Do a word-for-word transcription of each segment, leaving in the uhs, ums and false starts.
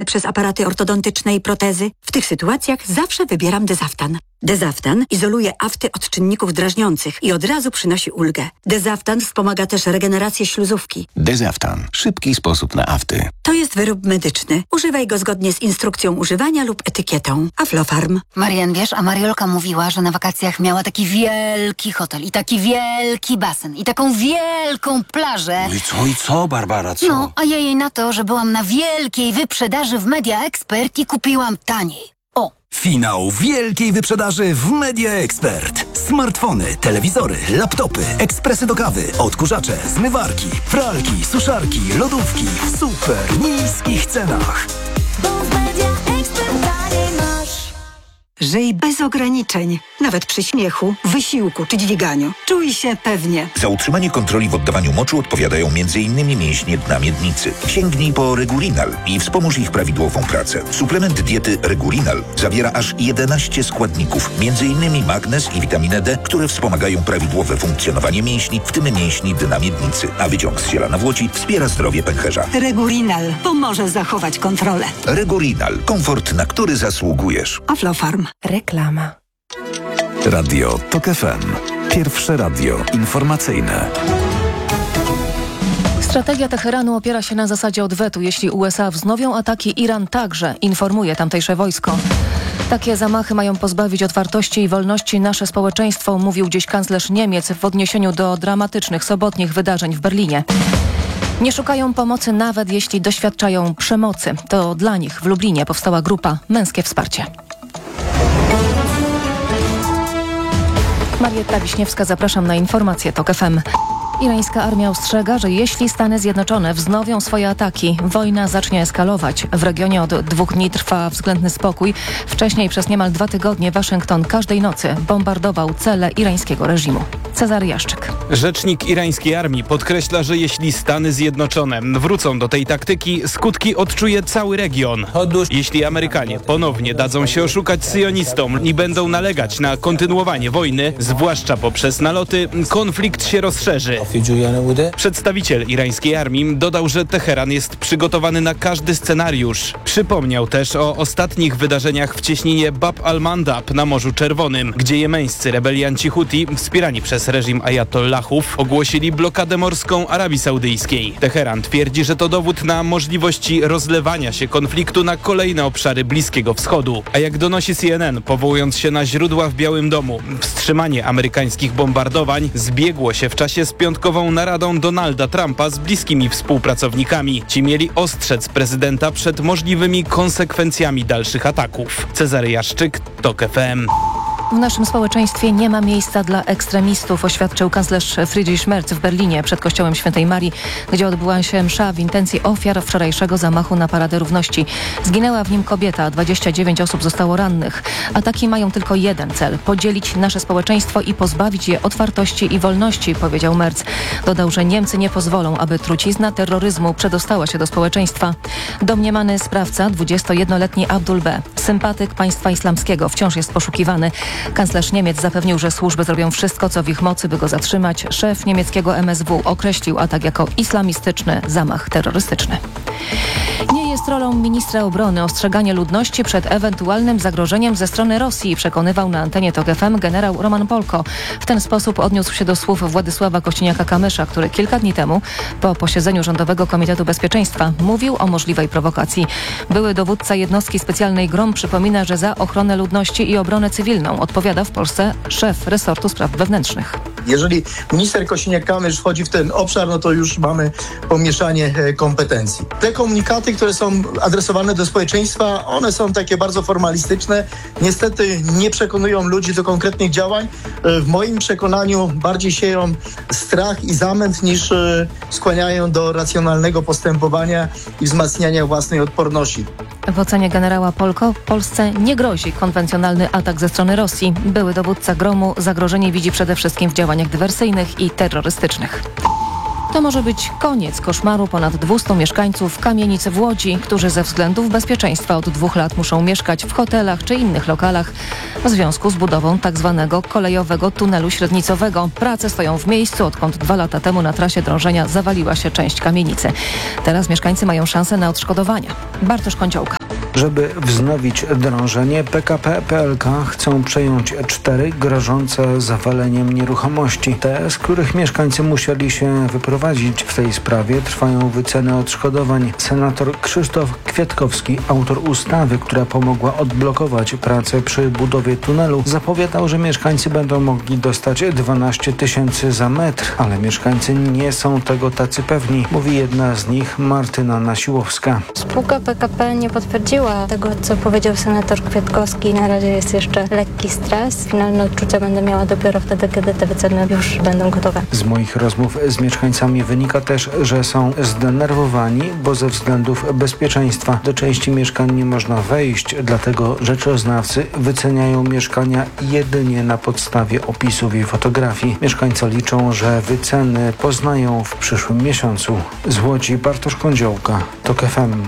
przez aparaty ortodontyczne i protezy? W tych sytuacjach zawsze wybieram Dezaftan. Dezaftan izoluje afty od czynników drażniących i od razu przynosi ulgę. Dezaftan wspomaga też regenerację śluzówki. Dezaftan. Szybki sposób na afty. To jest wyrób medyczny. Używaj go zgodnie z instrukcją używania lub etykietą. Aflofarm. Marian, wiesz, a Mariolka mówiła, że na wakacjach miała taki wielki hotel i taki wielki basen i taką wielką plażę. No i co, i co, Barbara, co? No, a ja jej na to, że byłam na wielkiej wyprzedaży w Media Expert i kupiłam taniej. O! Finał wielkiej wyprzedaży w Media Expert. Smartfony, telewizory, laptopy, ekspresy do kawy, odkurzacze, zmywarki, pralki, suszarki, lodówki w super niskich cenach. Żyj bez ograniczeń, nawet przy śmiechu, wysiłku czy dźwiganiu. Czuj się pewnie. Za utrzymanie kontroli w oddawaniu moczu odpowiadają między innymi mięśnie dna miednicy. Sięgnij po Regulinal i wspomóż ich prawidłową pracę. Suplement diety Regulinal zawiera aż jedenaście składników, między innymi magnez i witaminę D, które wspomagają prawidłowe funkcjonowanie mięśni, w tym mięśni dna miednicy. A wyciąg z ziela nawłoci wspiera zdrowie pęcherza. Regulinal pomoże zachować kontrolę. Regulinal. Komfort, na który zasługujesz. Aflofarm. Reklama. Radio TOK F M. Pierwsze radio informacyjne. Strategia Teheranu opiera się na zasadzie odwetu. Jeśli U S A wznowią ataki, Iran także, informuje tamtejsze wojsko. Takie zamachy mają pozbawić otwartości i wolności nasze społeczeństwo, mówił dziś kanclerz Niemiec w odniesieniu do dramatycznych sobotnich wydarzeń w Berlinie. Nie szukają pomocy nawet jeśli doświadczają przemocy. To dla nich w Lublinie powstała grupa Męskie Wsparcie. Marietta Wiśniewska, zapraszam na informacje TOK F M. Irańska armia ostrzega, że jeśli Stany Zjednoczone wznowią swoje ataki, wojna zacznie eskalować. W regionie od dwóch dni trwa względny spokój. Wcześniej przez niemal dwa tygodnie Waszyngton każdej nocy bombardował cele irańskiego reżimu. Cezary Jaszczyk. Rzecznik irańskiej armii podkreśla, że jeśli Stany Zjednoczone wrócą do tej taktyki, skutki odczuje cały region. Jeśli Amerykanie ponownie dadzą się oszukać syjonistom i będą nalegać na kontynuowanie wojny, zwłaszcza poprzez naloty, konflikt się rozszerzy. Przedstawiciel irańskiej armii dodał, że Teheran jest przygotowany na każdy scenariusz. Przypomniał też o ostatnich wydarzeniach w cieśninie Bab al-Mandab na Morzu Czerwonym, gdzie jemeńscy rebelianci Huti, wspierani przez reżim ajatollahów, ogłosili blokadę morską Arabii Saudyjskiej. Teheran twierdzi, że to dowód na możliwości rozlewania się konfliktu na kolejne obszary Bliskiego Wschodu. A jak donosi C N N, powołując się na źródła w Białym Domu, wstrzymanie amerykańskich bombardowań zbiegło się w czasie z piątkową naradą Donalda Trumpa z bliskimi współpracownikami. Ci mieli ostrzec prezydenta przed możliwymi konsekwencjami dalszych ataków. Cezary Jaszczyk, TOK F M. W naszym społeczeństwie nie ma miejsca dla ekstremistów, oświadczył kanclerz Friedrich Merz w Berlinie przed kościołem Świętej Marii, gdzie odbyła się msza w intencji ofiar wczorajszego zamachu na Paradę Równości. Zginęła w nim kobieta, dwadzieścia dziewięć osób zostało rannych. Ataki mają tylko jeden cel – podzielić nasze społeczeństwo i pozbawić je otwartości i wolności, powiedział Merz. Dodał, że Niemcy nie pozwolą, aby trucizna terroryzmu przedostała się do społeczeństwa. Domniemany sprawca, dwudziestojednoletni Abdul B., sympatyk państwa islamskiego, wciąż jest poszukiwany. Kanclerz Niemiec zapewnił, że służby zrobią wszystko, co w ich mocy, by go zatrzymać. Szef niemieckiego M S W określił atak jako islamistyczny zamach terrorystyczny. Nie jest rolą ministra obrony ostrzeganie ludności przed ewentualnym zagrożeniem ze strony Rosji, przekonywał na antenie TOK F M generał Roman Polko. W ten sposób odniósł się do słów Władysława Kościeniaka-Kamysza, który kilka dni temu po posiedzeniu Rządowego Komitetu Bezpieczeństwa mówił o możliwej prowokacji. Były dowódca jednostki specjalnej GROM przypomina, że za ochronę ludności i obronę cywilną odpowiada w Polsce szef resortu spraw wewnętrznych. Jeżeli minister Kosiniak-Kamysz wchodzi w ten obszar, no to już mamy pomieszanie kompetencji. Te komunikaty, które są adresowane do społeczeństwa, one są takie bardzo formalistyczne. Niestety nie przekonują ludzi do konkretnych działań. W moim przekonaniu bardziej sieją strach i zamęt niż skłaniają do racjonalnego postępowania i wzmacniania własnej odporności. W ocenie generała Polko Polsce nie grozi konwencjonalny atak ze strony Rosji. Były dowódca GROM-u zagrożenie widzi przede wszystkim w działaniach dywersyjnych i terrorystycznych. To może być koniec koszmaru ponad dwustu mieszkańców kamienic w Łodzi, którzy ze względów bezpieczeństwa od dwóch lat muszą mieszkać w hotelach czy innych lokalach w związku z budową tzw. kolejowego tunelu średnicowego. Prace stoją w miejscu, odkąd dwa lata temu na trasie drążenia zawaliła się część kamienicy. Teraz mieszkańcy mają szansę na odszkodowania. Bartosz Kąciołka. Żeby wznowić drążenie, P K P P L K chcą przejąć cztery grożące zawaleniem nieruchomości. Te, z których mieszkańcy musieli się wyprowadzić. W tej sprawie trwają wyceny odszkodowań. Senator Krzysztof Kwiatkowski, autor ustawy, która pomogła odblokować pracę przy budowie tunelu, zapowiadał, że mieszkańcy będą mogli dostać dwanaście tysięcy za metr, ale mieszkańcy nie są tego tacy pewni, mówi jedna z nich, Martyna Nasiłowska. Spółka P K P nie potwierdziła tego, co powiedział senator Kwiatkowski. Na razie jest jeszcze lekki stres. Finalne odczucia będę miała dopiero wtedy, kiedy te wyceny już będą gotowe. Z moich rozmów z mieszkańcami wynika też, że są zdenerwowani, bo ze względów bezpieczeństwa do części mieszkań nie można wejść, dlatego rzeczoznawcy wyceniają mieszkania jedynie na podstawie opisów i fotografii. Mieszkańcy liczą, że wyceny poznają w przyszłym miesiącu. Z Łodzi Bartosz Kądziołka, TOK F M.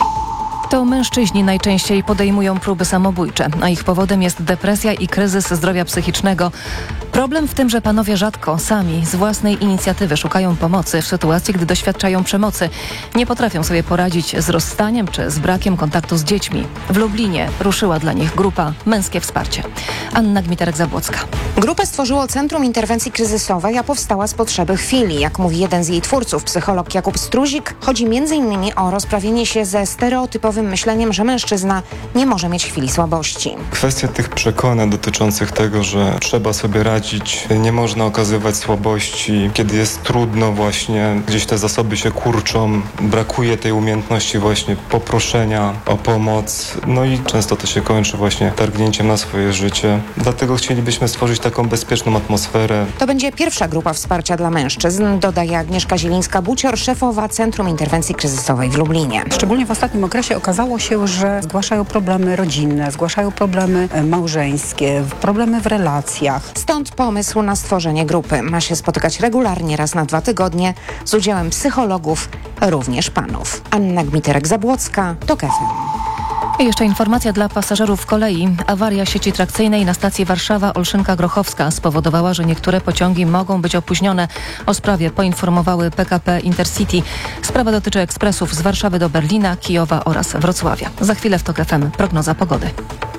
To mężczyźni najczęściej podejmują próby samobójcze, a ich powodem jest depresja i kryzys zdrowia psychicznego. Problem w tym, że panowie rzadko sami z własnej inicjatywy szukają pomocy w sytuacji, gdy doświadczają przemocy. Nie potrafią sobie poradzić z rozstaniem czy z brakiem kontaktu z dziećmi. W Lublinie ruszyła dla nich grupa Męskie Wsparcie. Anna Gmiterek-Zabłocka. Grupę stworzyło Centrum Interwencji Kryzysowej, a powstała z potrzeby chwili. Jak mówi jeden z jej twórców, psycholog Jakub Struzik, chodzi między innymi o rozprawienie się ze stereotypowym myśleniem, że mężczyzna nie może mieć chwili słabości. Kwestia tych przekonań dotyczących tego, że trzeba sobie radzić, nie można okazywać słabości, kiedy jest trudno właśnie, gdzieś te zasoby się kurczą, brakuje tej umiejętności właśnie poproszenia o pomoc, no i często to się kończy właśnie targnięciem na swoje życie. Dlatego chcielibyśmy stworzyć taką bezpieczną atmosferę. To będzie pierwsza grupa wsparcia dla mężczyzn, dodaje Agnieszka Zielińska-Bucior, szefowa Centrum Interwencji Kryzysowej w Lublinie. Szczególnie w ostatnim okresie okazało się, że zgłaszają problemy rodzinne, zgłaszają problemy małżeńskie, problemy w relacjach. Stąd pomysł na stworzenie grupy. Ma się spotykać regularnie raz na dwa tygodnie z udziałem psychologów, również panów. Anna Gmiterek-Zabłocka, TOK F M. I jeszcze informacja dla pasażerów kolei. Awaria sieci trakcyjnej na stacji Warszawa-Olszynka-Grochowska spowodowała, że niektóre pociągi mogą być opóźnione. O sprawie poinformowały P K P Intercity. Sprawa dotyczy ekspresów z Warszawy do Berlina, Kijowa oraz Wrocławia. Za chwilę w TOK F M prognoza pogody.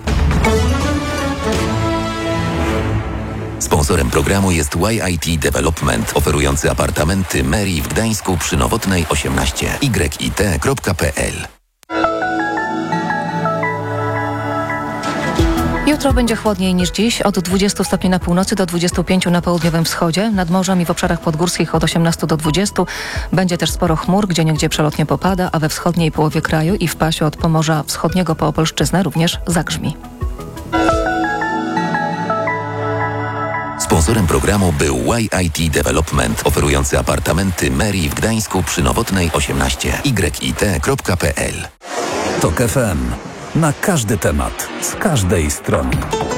Sponsorem programu jest Y I T Development, oferujący apartamenty Mary w Gdańsku przy Nowotnej osiemnaście. y i t kropka p l. Jutro będzie chłodniej niż dziś, od dwudziestu stopni na północy do dwudziestu pięciu na południowym wschodzie, nad morzem i w obszarach podgórskich od osiemnastu do dwudziestu. Będzie też sporo chmur, gdzieniegdzie przelotnie popada, a we wschodniej połowie kraju i w pasie od Pomorza Wschodniego po Opolszczyznę również zagrzmi. Sponsorem programu był Y I T Development, oferujący apartamenty Mary w Gdańsku przy Nowotnej osiemnaście. y i t kropka p l. TOK F M. Na każdy temat, z każdej strony.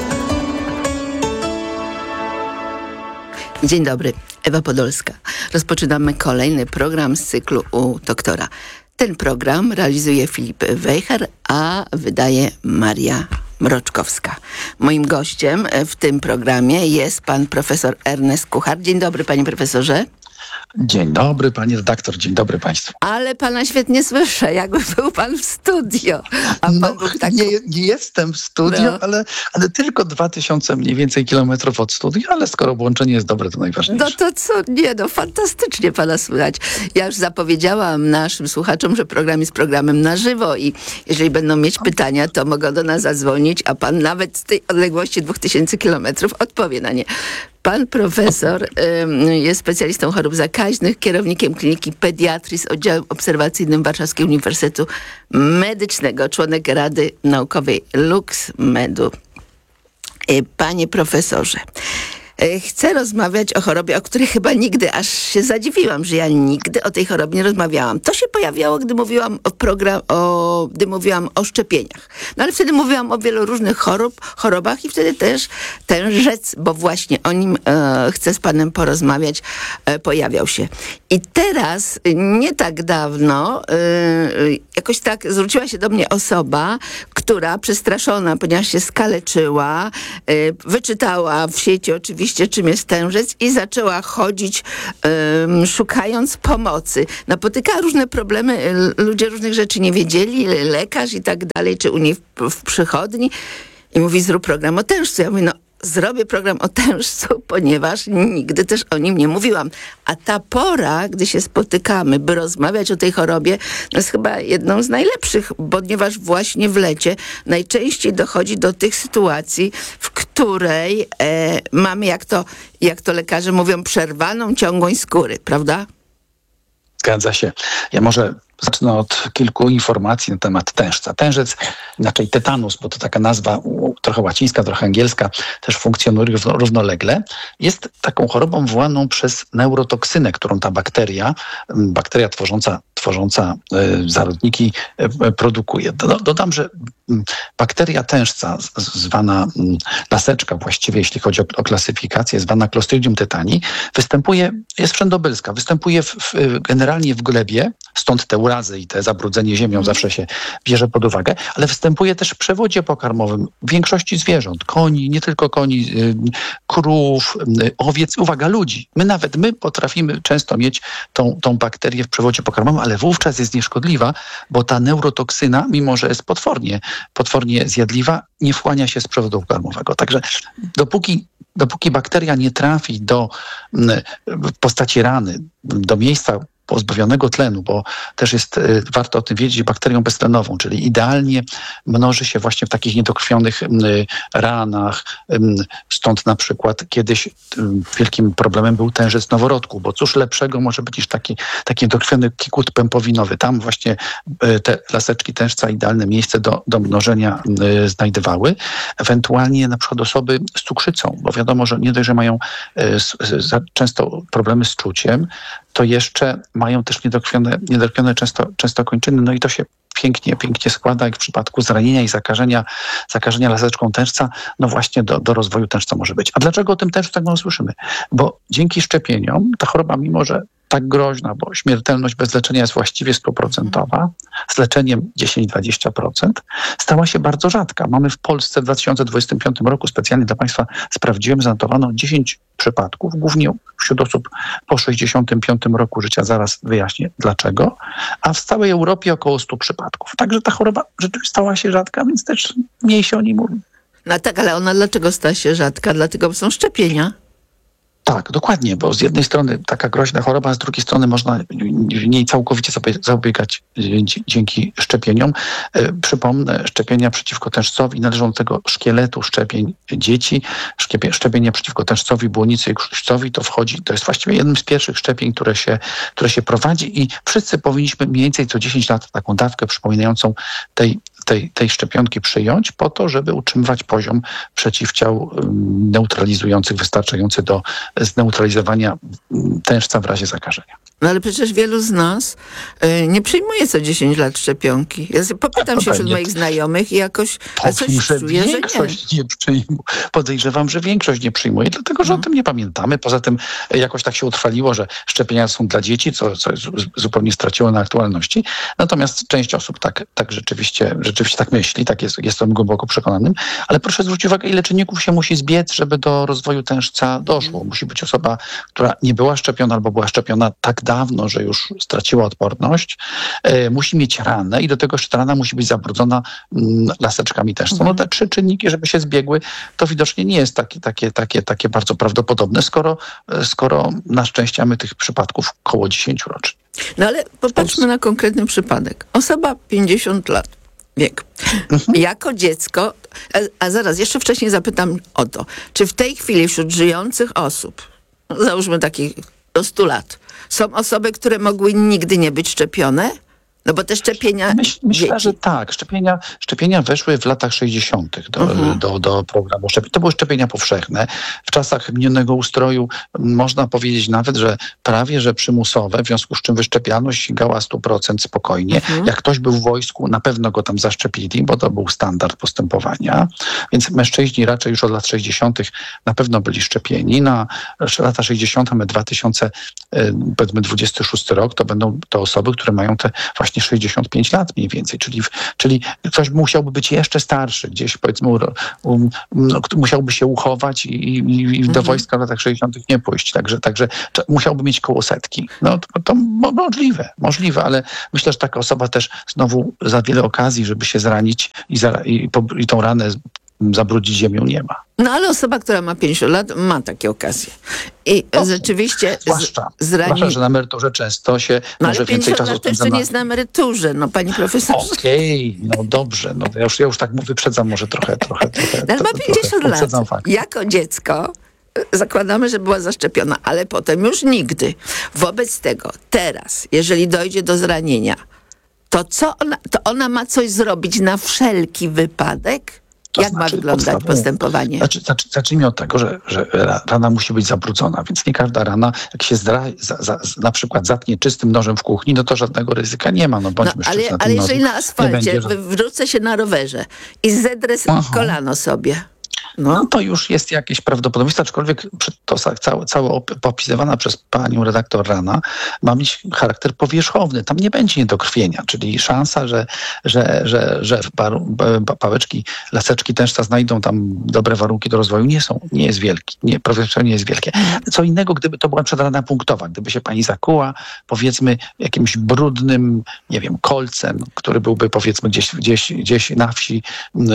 Dzień dobry, Ewa Podolska. Rozpoczynamy kolejny program z cyklu u doktora. Ten program realizuje Filip Wejher, a wydaje Maria Mroczkowska. Moim gościem w tym programie jest pan profesor Ernest Kuchar. Dzień dobry, panie profesorze. Dzień dobry, pani redaktor, dzień dobry państwu. Ale pana świetnie słyszę, jakby był pan w studio. A pan no, był tak... nie, nie jestem w studio, no. ale, ale tylko dwa tysiące mniej więcej kilometrów od studia, ale skoro połączenie jest dobre, to najważniejsze. No to co, nie no, fantastycznie pana słychać. Ja już zapowiedziałam naszym słuchaczom, że program jest programem na żywo i jeżeli będą mieć pytania, to mogą do nas zadzwonić, a pan nawet z tej odległości dwóch tysięcy kilometrów odpowie na nie. Pan profesor y, jest specjalistą chorób zakaźnych, kierownikiem Kliniki Pediatrii z Oddziałem Obserwacyjnym Warszawskiego Uniwersytetu Medycznego, członek Rady Naukowej LuxMedu. Y, panie profesorze, y, chcę rozmawiać o chorobie, o której chyba nigdy, aż się zadziwiłam, że ja nigdy o tej chorobie nie rozmawiałam. To się pojawiało, gdy mówiłam o program, o, gdy mówiłam o szczepieniach. No ale wtedy mówiłam o wielu różnych chorób, chorobach i wtedy też ten rzec, bo właśnie o nim e, chcę z panem porozmawiać, e, pojawiał się. I teraz, nie tak dawno, e, jakoś tak zwróciła się do mnie osoba, która przestraszona, ponieważ się skaleczyła, y, wyczytała w sieci oczywiście, czym jest tężec i zaczęła chodzić, y, szukając pomocy. Napotykała różne problemy, y, ludzie różnych rzeczy nie wiedzieli, lekarz i tak dalej, czy u niej w, w przychodni i mówi, zrób program o tężcu. Ja mówię, no zrobię program o tężcu, ponieważ nigdy też o nim nie mówiłam. A ta pora, gdy się spotykamy, by rozmawiać o tej chorobie, no jest chyba jedną z najlepszych, ponieważ właśnie w lecie najczęściej dochodzi do tych sytuacji, w której e, mamy, jak to, jak to lekarze mówią, przerwaną ciągłość skóry, prawda? Zgadza się. Ja może zacznę od kilku informacji na temat tężca. Tężec, inaczej tetanus, bo to taka nazwa trochę łacińska, trochę angielska, też funkcjonuje równolegle. Jest taką chorobą wywołaną przez neurotoksynę, którą ta bakteria, bakteria tworząca, tworząca y, zarodniki y, produkuje. Dodam, że bakteria tężca, zwana laseczka właściwie, jeśli chodzi o, o klasyfikację, zwana Clostridium tetani, występuje, jest wszędobylska, występuje w, w, generalnie w glebie, stąd te urazy i te zabrudzenie ziemią zawsze się bierze pod uwagę, ale występuje też w przewodzie pokarmowym większości zwierząt, koni, nie tylko koni, krów, owiec, uwaga, ludzi. My nawet, my potrafimy często mieć tą, tą bakterię w przewodzie pokarmowym, ale wówczas jest nieszkodliwa, bo ta neurotoksyna, mimo że jest potwornie, potwornie zjadliwa, nie wchłania się z przewodu pokarmowego. Także dopóki Dopóki bakteria nie trafi do, w postaci rany, do miejsca pozbawionego tlenu, bo też jest, y, warto o tym wiedzieć, bakterią beztlenową, czyli idealnie mnoży się właśnie w takich niedokrwionych y, ranach. Y, stąd na przykład kiedyś y, wielkim problemem był tężec noworodku, bo cóż lepszego może być niż taki, taki niedokrwiony kikut pępowinowy. Tam właśnie y, te laseczki tężca idealne miejsce do, do mnożenia y, znajdowały. Ewentualnie na przykład osoby z cukrzycą, bo wiadomo, że nie dość, że mają y, s, s, często problemy z czuciem, to jeszcze mają też niedokrwione, niedokrwione często, często kończyny, no i to się pięknie, pięknie składa jak w przypadku zranienia i zakażenia, zakażenia laseczką tężca, no właśnie do, do rozwoju tężca może być. A dlaczego o tym tężcu tak mało słyszymy? Bo dzięki szczepieniom ta choroba, mimo że tak groźna, bo śmiertelność bez leczenia jest właściwie stuprocentowa, z leczeniem dziesięć do dwudziestu procent, stała się bardzo rzadka. Mamy w Polsce w dwa tysiące dwudziestym piątym roku, specjalnie dla Państwa sprawdziłem, zanotowano dziesięć przypadków, głównie wśród osób po sześćdziesiątym piątym roku życia, zaraz wyjaśnię dlaczego, a w całej Europie około stu przypadków. Także ta choroba rzeczywiście stała się rzadka, więc też mniej się o niej mówi. No tak, ale ona dlaczego stała się rzadka? Dlatego, bo są szczepienia. Tak, dokładnie, bo z jednej strony taka groźna choroba, a z drugiej strony można w niej całkowicie zapobiegać dzięki szczepieniom. Przypomnę, szczepienia przeciwko tężcowi należą do tego szkieletu szczepień dzieci. Szczepienia przeciwko tężcowi, błonicy i krztuścowi to wchodzi, to jest właściwie jednym z pierwszych szczepień, które się, które się prowadzi i wszyscy powinniśmy mniej więcej co dziesięć lat taką dawkę przypominającą tej Tej, tej szczepionki przyjąć po to, żeby utrzymywać poziom przeciwciał neutralizujących wystarczający do zneutralizowania tężca w razie zakażenia. No ale przecież wielu z nas y, nie przyjmuje co dziesięć lat szczepionki. Ja popytam się wśród moich znajomych i jakoś a coś że czuję, większość że nie. nie przyjmuje. Podejrzewam, że większość nie przyjmuje, dlatego że no. o tym nie pamiętamy. Poza tym jakoś tak się utrwaliło, że szczepienia są dla dzieci, co, co zupełnie straciło na aktualności. Natomiast część osób tak, tak rzeczywiście, rzeczywiście tak myśli, tak jest, jestem głęboko przekonanym. Ale proszę zwrócić uwagę, ile czynników się musi zbiec, żeby do rozwoju tężca doszło. Musi być osoba, która nie była szczepiona albo była szczepiona tak dawno, że już straciła odporność. E, musi mieć ranę i do tego jeszcze ta rana musi być zabrudzona mm, laseczkami tężca. No te trzy czynniki, żeby się zbiegły, to widocznie nie jest takie, takie, takie, takie bardzo prawdopodobne, skoro, skoro na szczęście mamy tych przypadków około dziesięć rocznie. No ale popatrzmy na konkretny przypadek. Osoba pięćdziesiąt lat. Wiek. Mhm. Jako dziecko, a, a zaraz, jeszcze wcześniej zapytam o to, czy w tej chwili wśród żyjących osób, no załóżmy takich do stu lat, są osoby, które mogły nigdy nie być szczepione? No bo te szczepienia... Myśl, myślę, że tak. Szczepienia, szczepienia weszły w latach sześćdziesiątych do, uh-huh. do, do programu szczepień. To były szczepienia powszechne. W czasach minionego ustroju można powiedzieć nawet, że prawie że przymusowe, w związku z czym wyszczepialność sięgała stu procent spokojnie. Uh-huh. Jak ktoś był w wojsku, na pewno go tam zaszczepili, bo to był standard postępowania. Więc mężczyźni raczej już od lat sześćdziesiątych na pewno byli szczepieni. Na lata sześćdziesiąte, dwa tysiące dwudziesty szósty rok, to będą to osoby, które mają te właśnie właśnie sześćdziesiąt pięć lat mniej więcej, czyli, czyli ktoś musiałby być jeszcze starszy, gdzieś powiedzmy um, no, musiałby się uchować i, i, i do mhm. wojska w latach sześćdziesiątych nie pójść, także, także musiałby mieć koło setki. No to, to możliwe, możliwe, ale myślę, że taka osoba też znowu za wiele okazji, żeby się zranić i, za, i, i tą ranę zabrudzić ziemią nie ma. No ale osoba, która ma pięćdziesiąt lat, ma takie okazje. I no, rzeczywiście... Zwłaszcza, zrani... zwłaszcza, że na emeryturze często się no, może więcej czasu... Ale pięćdziesiąt lat to jeszcze nie jest na emeryturze, no pani profesorze. Okej, okay, no dobrze, no ja już, ja już tak wyprzedzam może trochę, trochę, trochę. Ale ma pięćdziesiąt lat. Fakt. Jako dziecko zakładamy, że była zaszczepiona, ale potem już nigdy. Wobec tego teraz, jeżeli dojdzie do zranienia, to co ona, to ona ma coś zrobić na wszelki wypadek? To Jak znaczy, ma wyglądać postępowanie? Znaczy, znaczy, zacznijmy od tego, że, że rana musi być zabrudzona, więc nie każda rana, jak się zdra, za, za, na przykład zatnie czystym nożem w kuchni, no to żadnego ryzyka nie ma. No, bądźmy no, ale szczerzy, ale jeżeli na asfalcie będzie, że... wrócę się na rowerze i zedrę kolano sobie... No. no to już jest jakieś prawdopodobieństwo, aczkolwiek to całe, całe opisywana przez panią redaktor rana ma mieć charakter powierzchowny. Tam nie będzie niedokrwienia, czyli szansa, że, że, że, że pałeczki, laseczki tężca znajdą tam dobre warunki do rozwoju, nie są, nie jest wielki. Nie, powierzchownie nie jest wielkie. Co innego, gdyby to była przedrana punktowa, gdyby się pani zakuła, powiedzmy, jakimś brudnym, nie wiem, kolcem, który byłby, powiedzmy, gdzieś, gdzieś, gdzieś na wsi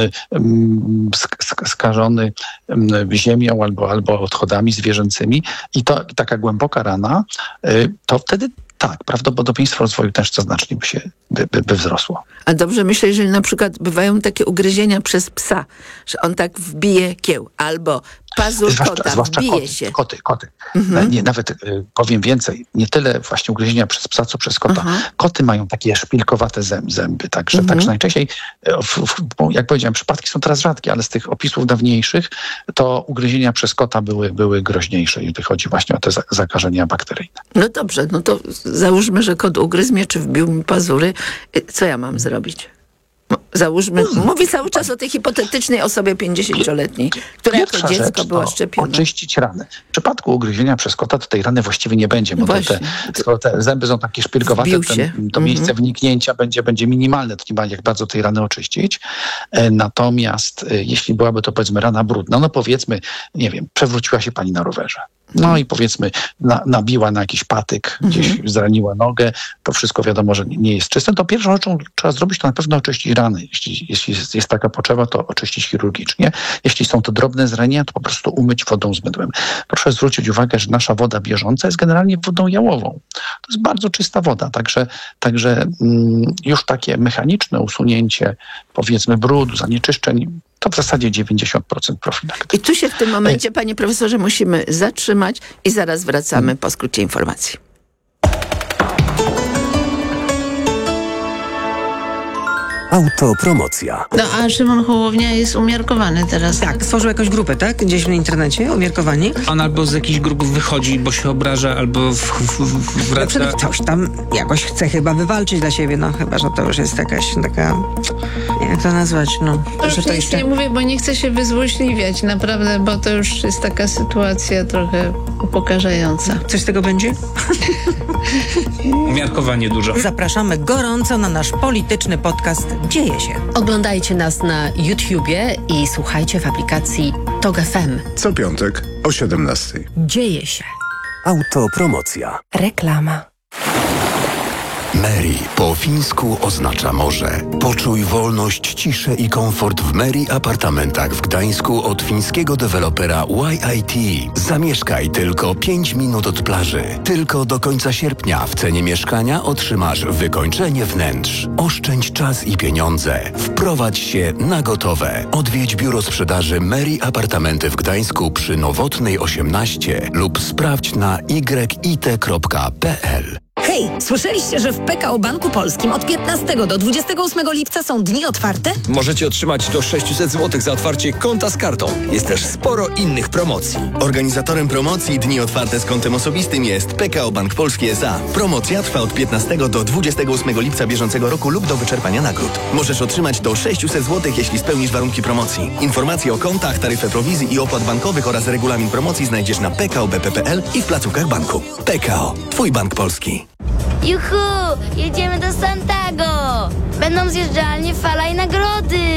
um, sk- skażony ziemią albo, albo odchodami zwierzęcymi i to taka głęboka rana, to wtedy tak, prawdopodobieństwo rozwoju tężca znacznie by się by, by, by wzrosło. A dobrze myślę, jeżeli na przykład bywają takie ugryzienia przez psa, że on tak wbije kieł, albo pazur zwłaszcza, kota zwłaszcza wbije koty, się. Koty, koty. Mhm. Nie, nawet y, powiem więcej, nie tyle właśnie ugryzienia przez psa, co przez kota. Aha. Koty mają takie szpilkowate zęb, zęby, także, mhm. także najczęściej, w, w, jak powiedziałem, przypadki są teraz rzadkie, ale z tych opisów dawniejszych to ugryzienia przez kota były, były groźniejsze, jeśli chodzi właśnie o te za, zakażenia bakteryjne. No dobrze, no to załóżmy, że kot ugryzł mnie, czy wbił mi pazury. Co ja mam zrobić? No, załóżmy, hmm. mówię cały czas o tej hipotetycznej osobie pięćdziesięcioletniej, która Pierwsza jako dziecko rzecz, była szczepiona. Oczyścić rany. W przypadku ugryzienia przez kota to tej rany właściwie nie będzie, bo te, te, skoro te zęby są takie szpilkowate, ten, to miejsce mm-hmm. wniknięcia będzie, będzie minimalne, to nie ma jak bardzo tej rany oczyścić. E, natomiast e, jeśli byłaby to, powiedzmy, rana brudna, no powiedzmy, nie wiem, przewróciła się pani na rowerze. No i powiedzmy na, nabiła na jakiś patyk, gdzieś mhm. zraniła nogę, to wszystko wiadomo, że nie jest czyste. To pierwszą rzeczą trzeba zrobić, to na pewno oczyścić rany. Jeśli, jeśli jest, jest taka potrzeba, to oczyścić chirurgicznie. Jeśli są to drobne zranienia, to po prostu umyć wodą z mydłem. Proszę zwrócić uwagę, że nasza woda bieżąca jest generalnie wodą jałową. To jest bardzo czysta woda, także, także mm, już takie mechaniczne usunięcie, powiedzmy, brudu, zanieczyszczeń, to w zasadzie dziewięćdziesiąt procent profilaktyki. I tu się w tym momencie, panie profesorze, musimy zatrzymać i zaraz wracamy po skrócie informacji. Autopromocja. No a Szymon Hołownia jest umiarkowany teraz. Tak, stworzył jakąś grupę, tak? Gdzieś w internecie, umiarkowani. On albo z jakichś grup wychodzi, bo się obraża, albo w, w, w, wraca... No, coś tam jakoś chce chyba wywalczyć dla siebie, no chyba, że to już jest jakaś taka... Jak to nazwać, no. To już to jeszcze... nie mówię, bo nie chcę się wyzłośliwiać, naprawdę, bo to już jest taka sytuacja trochę upokarzająca. Coś z tego będzie? Umiarkowanie dużo. Zapraszamy gorąco na nasz polityczny podcast Dzieje się. Oglądajcie nas na YouTubie i słuchajcie w aplikacji Tok F M. Co piątek o siedemnastej. Dzieje się. Autopromocja. Reklama. Meri po fińsku oznacza morze. Poczuj wolność, ciszę i komfort w Meri apartamentach w Gdańsku od fińskiego dewelopera Y I T. Zamieszkaj tylko pięć minut od plaży. Tylko do końca sierpnia w cenie mieszkania otrzymasz wykończenie wnętrz. Oszczędź czas i pieniądze. Wprowadź się na gotowe. Odwiedź biuro sprzedaży Meri Apartamenty w Gdańsku przy Nowotnej osiemnaście lub sprawdź na y i t kropka p l. Hej, słyszeliście, że w P K O Banku Polskim od piętnastego do dwudziestego ósmego lipca są dni otwarte? Możecie otrzymać do sześćset złotych za otwarcie konta z kartą. Jest też sporo innych promocji. Organizatorem promocji Dni Otwarte z kontem osobistym jest P K O Bank Polski S A. Promocja trwa od piętnastego do dwudziestego ósmego lipca bieżącego roku lub do wyczerpania nagród. Możesz otrzymać do sześćset złotych, jeśli spełnisz warunki promocji. Informacje o kontach, taryfę prowizji i opłat bankowych oraz regulamin promocji znajdziesz na p k o b p kropka p l i w placówkach banku. P K O. Twój bank polski. Juhu! Jedziemy do Santago! Będą zjeżdżalnie, fala i nagrody!